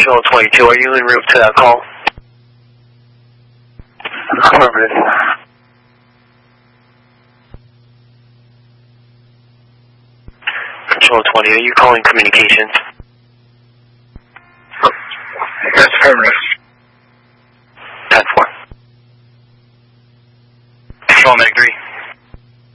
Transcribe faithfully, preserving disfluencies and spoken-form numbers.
Control twenty-two, are you en route to that call? Affirmative. Control twenty, are you calling communications? Yes, affirmative.